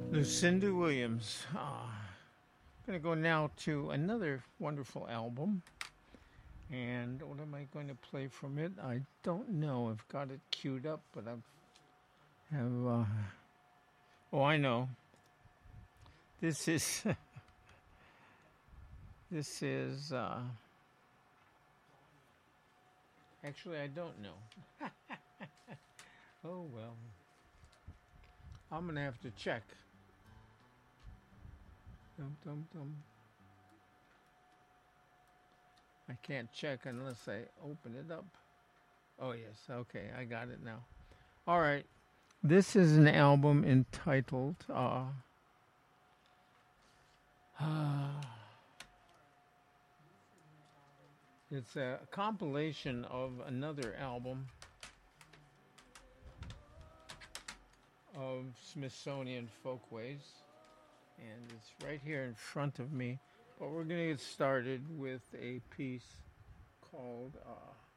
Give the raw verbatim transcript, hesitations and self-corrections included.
Lucinda Williams. Uh, going to go now to another wonderful album. And what am I going to play from it? I don't know. I've got it queued up, but I have. Uh, oh, I know. This is. this is. Uh, actually, I don't know. Oh, well. I'm going to have to check. Dum, dum, dum. I can't check unless I open it up. Oh, yes. Okay, I got it now. All right. This is an album entitled uh, uh, it's a compilation of another album of Smithsonian Folkways, and it's right here in front of me. But we're going to get started with a piece called uh,